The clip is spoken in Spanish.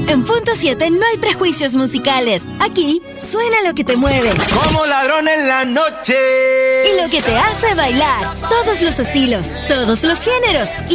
En Punto 7 no hay prejuicios musicales. Aquí suena lo que te mueve. Como ladrón en la noche. Y lo que te hace bailar. Todos los estilos, todos los géneros.